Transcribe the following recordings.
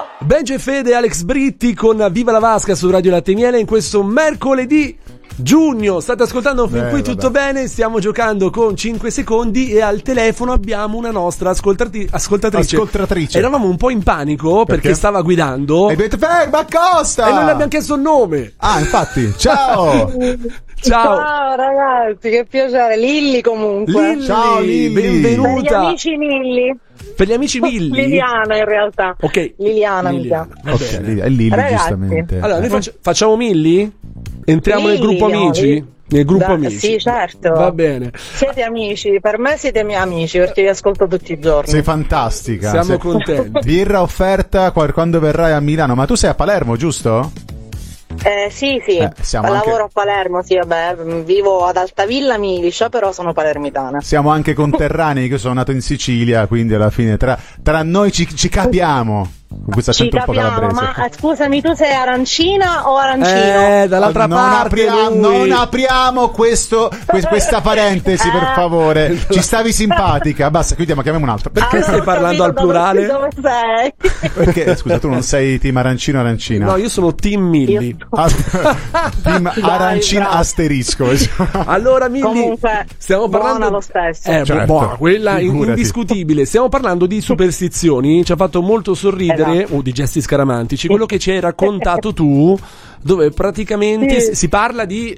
Benji e Fede, Alex Britti con Viva la Vasca su Radio Latte e Miele in questo mercoledì giugno. State ascoltando fin qui tutto bene? Stiamo giocando con 5 secondi e al telefono abbiamo una nostra ascoltatrice. Eravamo un po' in panico perché stava guidando. E avete ferma Costa! E non le abbiamo chiesto il nome. Ah, infatti. Ciao! Ciao ragazzi, che piacere. Lilli comunque. Lilli, ciao Lilli. benvenuta. Per gli amici Milli. Per gli amici Milli? Liliana in realtà. Ok. Liliana mi chiama. Ok, è Lilli Ragazzi. giustamente. Allora, noi facciamo Milli? Entriamo nel Lilli, gruppo amici? Nel gruppo amici? Sì, certo. Va bene. Siete amici, per me siete miei amici perché vi ascolto tutti i giorni. Sei fantastica. Siamo contenti. Birra offerta quando verrai a Milano. Ma tu sei a Palermo, giusto? Sì, anche... lavoro a Palermo, sì, vabbè, vivo ad Altavilla Milicia, però sono palermitana. Siamo anche conterranei, che io sono nato in Sicilia, quindi alla fine tra noi ci capiamo. Con questo accento un po' calabrese. Ma scusami, tu sei arancina o arancino? Dall'altra parte non apriamo questa parentesi, per favore. Ci stavi simpatica. Basta, chiudiamo un altro. Perché stai parlando al plurale? Dove sei? Perché, scusa, tu non sei team arancino o arancina? No, io sono team Milli. Team arancina bravo. asterisco. Allora Milli, Comunque, stiamo parlando buona lo stesso. Certo, buona, quella figurati. indiscutibile. Stiamo parlando di superstizioni. Ci ha fatto molto sorridere o di gesti scaramantici quello che ci hai raccontato tu, dove praticamente si parla di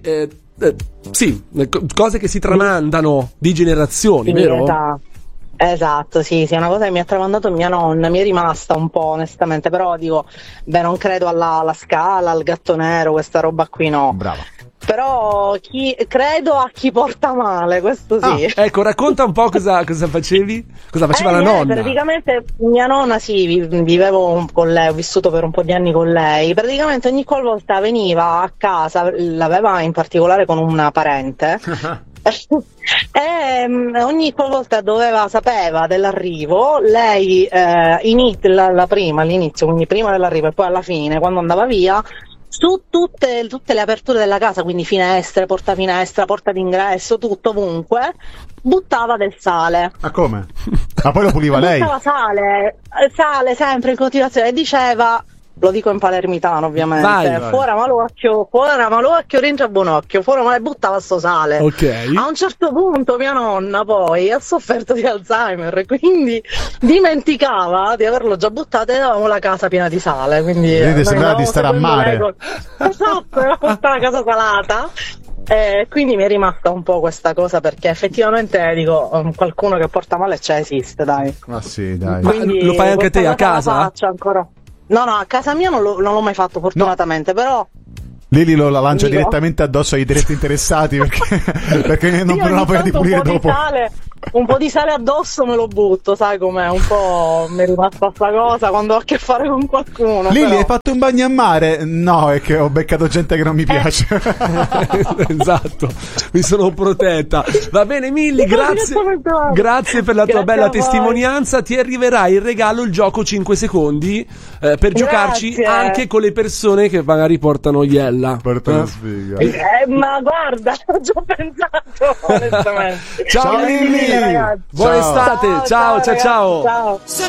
cose che si tramandano di generazioni, vero? Esatto, sì, è una cosa che mi ha tramandato mia nonna, mi è rimasta un po' onestamente, però dico, non credo alla Scala, al gatto nero, questa roba qui no. Brava. Però credo a chi porta male, questo sì. Ecco, racconta un po' cosa facevi? Cosa faceva la nonna? Praticamente mia nonna, sì, vivevo con lei, ho vissuto per un po' di anni con lei. Praticamente ogni qualvolta veniva a casa, l'aveva in particolare con una parente. E ogni qualvolta sapeva dell'arrivo, lei la prima all'inizio, quindi prima dell'arrivo e poi alla fine, quando andava via, su tutte le aperture della casa, quindi finestre, porta d'ingresso, tutto ovunque, buttava del sale. Ma come? Ma poi lo puliva lei? Buttava sale sempre in continuazione e diceva, lo dico in palermitano ovviamente, vai. Fuora malocchio, rientra buonocchio, buttava sto sale. Ok. A un certo punto mia nonna poi ha sofferto di Alzheimer, quindi dimenticava di averlo già buttato e avevamo la casa piena di sale, quindi sembrava di stare a mare. Esatto, era tutta la casa salata. Quindi mi è rimasta un po' questa cosa, perché effettivamente dico, qualcuno che porta male esiste, dai. Ma sì, dai. Quindi, ma lo fai anche te a casa? La faccio ancora. No, a casa mia non l'ho mai fatto fortunatamente, però Lili la lancia direttamente addosso ai diretti interessati perché non ha voglia di pulire dopo. Un po' di sale addosso me lo butto, sai com'è? Un po' mi è rimasta sta cosa quando ho a che fare con qualcuno. Lili, però. hai fatto un bagno a mare? No, è che ho beccato gente che non mi piace. Esatto, mi sono protetta. Va bene Milli, grazie per la tua bella testimonianza. Ti arriverà in regalo il gioco 5 secondi per giocarci anche con le persone che magari portano Iella. Portano sfiga. Ma guarda, ci ho pensato onestamente. Ciao Lilli, buona estate, ciao. Ciao. Se